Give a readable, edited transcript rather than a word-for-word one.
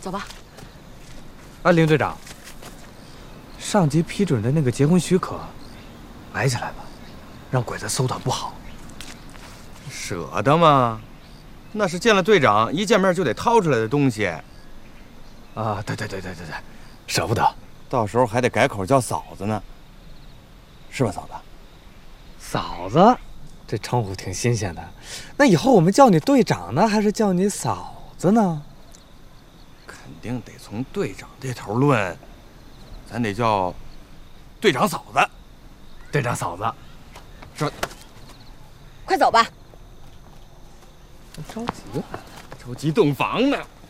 走吧。 林队长，上级批准的那个结婚许可，埋起来吧，让鬼子搜到不好。 舍得吗？那是见了队长一见面就得掏出来的东西。 啊，对，舍不得。 到时候还得改口叫嫂子呢，是吧，嫂子？ 嫂子，这称呼挺新鲜的。那以后我们叫你队长呢，还是叫你嫂子呢？ 肯定得从队长这头论，咱得叫队长嫂子。 队长嫂子， 说， 快走吧。 着急了， 着急洞房呢。